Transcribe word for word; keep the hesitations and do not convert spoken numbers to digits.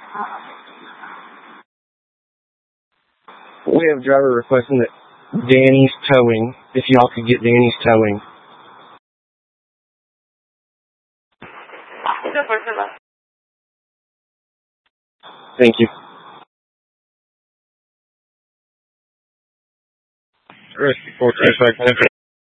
We have a driver requesting that Danny's towing. If y'all could get Danny's towing. Thank you. Rescue four two five.